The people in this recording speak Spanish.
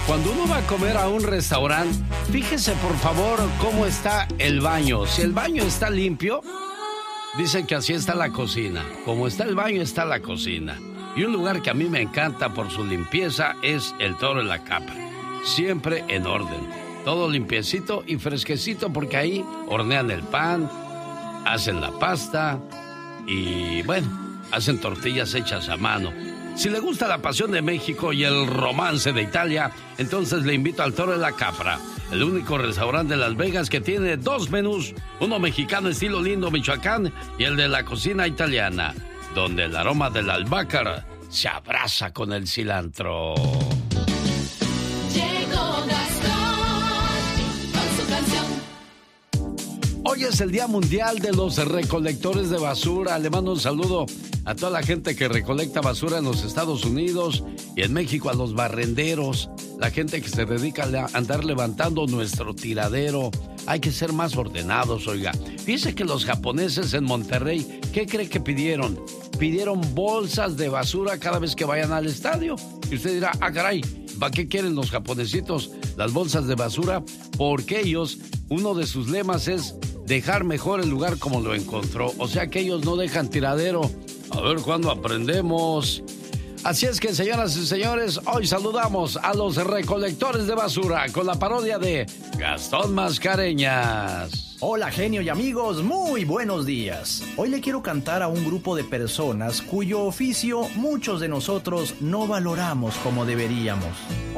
Cuando uno va a comer a un restaurante, fíjese por favor cómo está el baño. Si el baño está limpio, dicen que así está la cocina. Como está el baño, está la cocina. Y un lugar que a mí me encanta por su limpieza es el Toro de la Capra. Siempre en orden. Todo limpiecito y fresquecito porque ahí hornean el pan, hacen la pasta y, bueno, hacen tortillas hechas a mano. Si le gusta la pasión de México y el romance de Italia, entonces le invito al Toro de la Capra, el único restaurante de Las Vegas que tiene 2 menús, uno mexicano estilo Lindo, Michoacán, y el de la cocina italiana, donde el aroma del albahaca se abraza con el cilantro. Hoy es el Día Mundial de los Recolectores de Basura. Le mando un saludo a toda la gente que recolecta basura en los Estados Unidos y en México, a los barrenderos, la gente que se dedica a andar levantando nuestro tiradero. Hay que ser más ordenados, oiga. Fíjese que los japoneses en Monterrey, ¿qué cree que pidieron? Pidieron bolsas de basura cada vez que vayan al estadio. Y usted dirá, caray, ¿para qué quieren los japonesitos las bolsas de basura? Porque ellos, uno de sus lemas es dejar mejor el lugar como lo encontró. O sea que ellos no dejan tiradero. A ver cuándo aprendemos. Así es que, señoras y señores, hoy saludamos a los recolectores de basura con la parodia de Gastón Mascareñas. Hola, genio y amigos, muy buenos días. Hoy le quiero cantar a un grupo de personas cuyo oficio muchos de nosotros no valoramos como deberíamos.